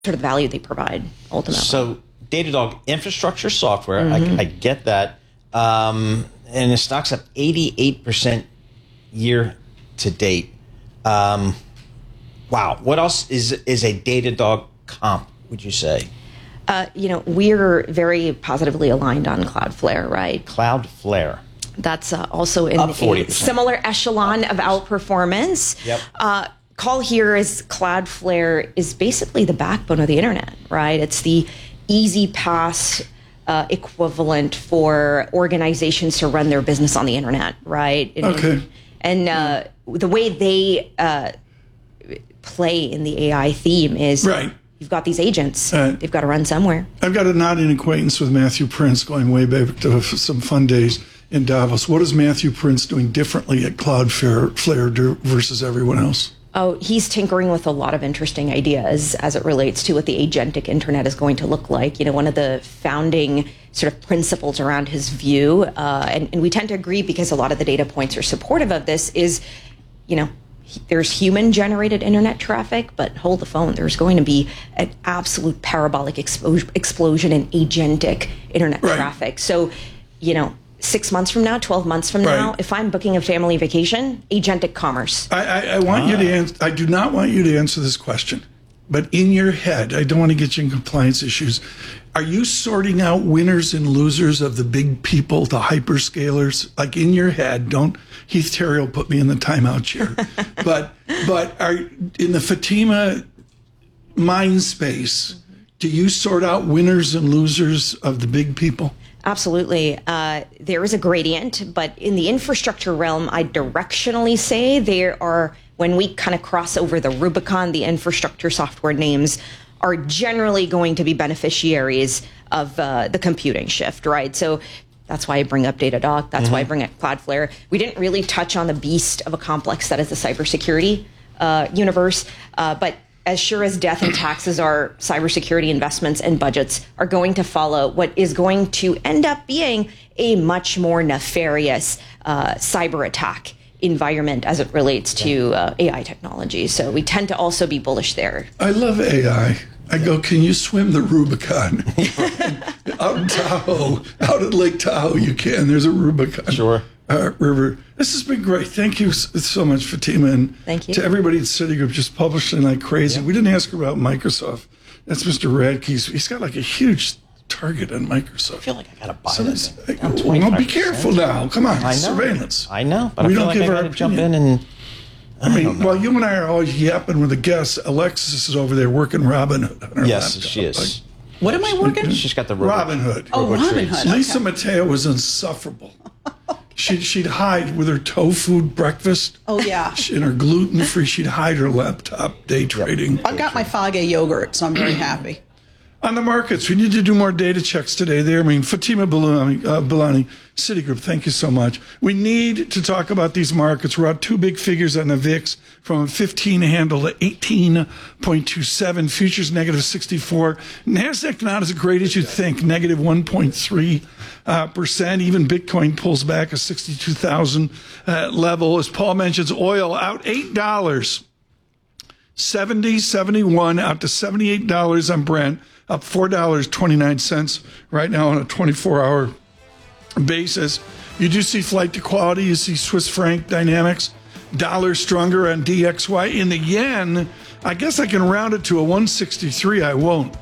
sort of value they provide ultimately. So Datadog infrastructure software, I get that. And the stock's up 88% year to date. Wow. What else is a Datadog comp, would you say? We're very positively aligned on Cloudflare, right? Cloudflare. That's also in Up a 40%. similar echelon of outperformance. Yep. Call here is Cloudflare is basically the backbone of the internet, right? It's the easy pass equivalent for organizations to run their business on the internet, right? And the way they play in the AI theme is you've got these agents. They've got to run somewhere. I've got a nodding acquaintance with Matthew Prince going way back to some fun days in Davos. What is Matthew Prince doing differently at Cloudflare versus everyone else? Oh, he's tinkering with a lot of interesting ideas as it relates to what the agentic internet is going to look like. One of the founding sort of principles around his view, and we tend to agree because a lot of the data points are supportive of this, is, there's human-generated internet traffic, but hold the phone. There's going to be an absolute parabolic explosion in agentic internet traffic. So, 6 months from now, 12 months from now, if I'm booking a family vacation, agentic commerce. I want you to answer. I do not want you to answer this question, but in your head, I don't want to get you in compliance issues. Are you sorting out winners and losers of the big people, the hyperscalers? Like in your head, don't Heath Terry will put me in the timeout chair. but are in the Fatima mind space, do you sort out winners and losers of the big people? Absolutely. There is a gradient, but in the infrastructure realm, I directionally say there are, when we kind of cross over the Rubicon, the infrastructure software names are generally going to be beneficiaries of the computing shift, right? So that's why I bring up Datadog. That's why I bring up Cloudflare. We didn't really touch on the beast of a complex that is the cybersecurity universe, but as sure as death and taxes are, cybersecurity investments and budgets are going to follow what is going to end up being a much more nefarious cyber attack environment as it relates to AI technology. So we tend to also be bullish there. I love AI. I go, can you swim the Rubicon? Out in Tahoe, out at Lake Tahoe, you can. There's a Rubicon river. This has been great. Thank you so much, Fatima. And thank you. To everybody at Citigroup, just publishing like crazy. We didn't ask about Microsoft. That's Mr. Radke. He's got like a huge target on Microsoft. I feel like I got to buy this. Well, be careful now. Come on, surveillance. I know, but we don't give our jump in and. Well, you and I are always yapping with the guests. Alexis is over there working Robinhood on her laptop. She is. What am I working? She's got the Robinhood. Oh, Robinhood. Lisa Mateo was insufferable. She'd hide with her tofu breakfast. Oh, yeah. And her gluten-free. She'd hide her laptop day trading. I've got my Fage yogurt, so I'm very happy. On the markets, we need to do more data checks today there. Fatima Bilani, Citigroup, thank you so much. We need to talk about these markets. We're at two big figures on the VIX from a 15 handle to 18.27. Futures negative 64. NASDAQ not as great as you'd think, negative 1.3%. Even Bitcoin pulls back a 62,000 level. As Paul mentions, oil out $8. 71 out to $78 on Brent, up $4.29 right now on a 24-hour basis. You do see flight to quality. You see Swiss franc dynamics. Dollar stronger on DXY. In the yen, I guess I can round it to a 163. I won't.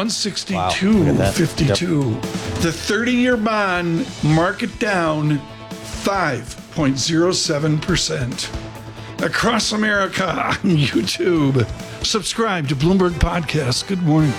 162.52. Yep. The 30-year bond market down 5.07%. Across America on YouTube. Subscribe to Bloomberg Podcast. Good morning.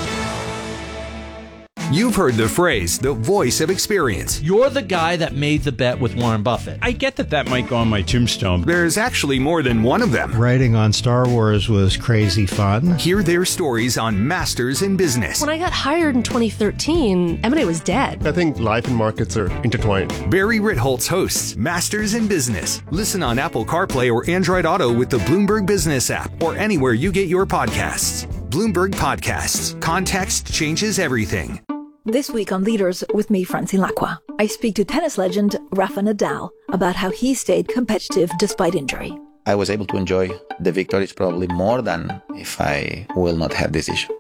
You've heard the phrase, the voice of experience. You're the guy that made the bet with Warren Buffett. I get that might go on my tombstone. There's actually more than one of them. Writing on Star Wars was crazy fun. Hear their stories on Masters in Business. When I got hired in 2013, M&A was dead. I think life and markets are intertwined. Barry Ritholtz hosts Masters in Business. Listen on Apple CarPlay or Android Auto with the Bloomberg Business app or anywhere you get your podcasts. Bloomberg Podcasts. Context changes everything. This week on Leaders with me, Francine Lacqua, I speak to tennis legend Rafa Nadal about how he stayed competitive despite injury. I was able to enjoy the victories probably more than if I will not have this issue.